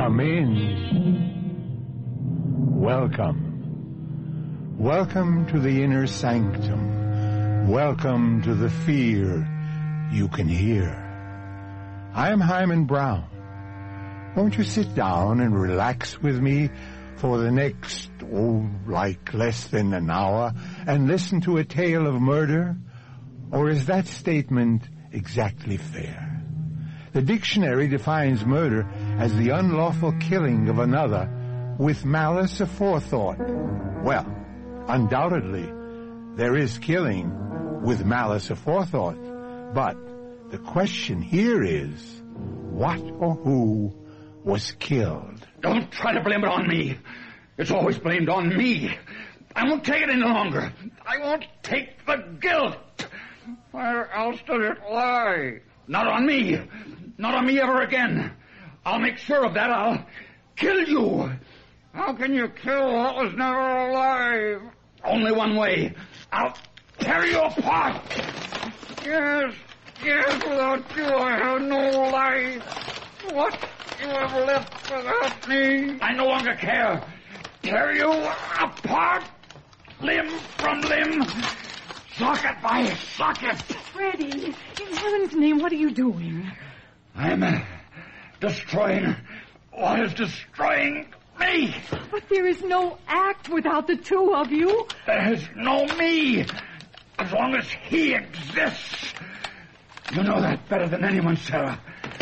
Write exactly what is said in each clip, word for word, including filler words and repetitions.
Come in. Welcome. Welcome to the inner sanctum. Welcome to the fear you can hear. I am Hyman Brown. Won't you sit down and relax with me for the next, oh, like less than an hour, and listen to a tale of murder? Or is that statement exactly fair? The dictionary defines murder as the unlawful killing of another with malice aforethought. Well, undoubtedly, there is killing with malice aforethought. But the question here is, what or who was killed? Don't try to blame it on me. It's always blamed on me. I won't take it any longer. I won't take the guilt. Where else does it lie? Not on me. Not on me ever again. I'll make sure of that. I'll kill you. How can you kill what was never alive? Only one way. I'll tear you apart. Yes, yes, without you I have no life. What you have left without me? I no longer care. Tear you apart, limb from limb, socket by socket. Freddie, in heaven's name, what are you doing? I'm uh, destroying what is destroying me. But there is no act without the two of you. There is no me. As long as he exists. You know that better than anyone, Sarah.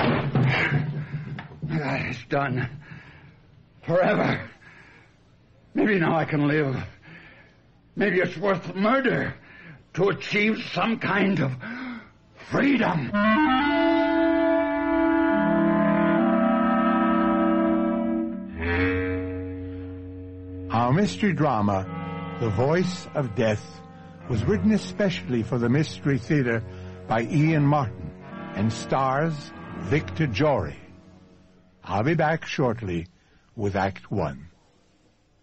That is done. Forever. Maybe now I can live. Maybe it's worth murder to achieve some kind of freedom. Our mystery drama, The Voice of Death, was written especially for the Mystery Theater by Ian Martin and stars Victor Jory. I'll be back shortly with Act One.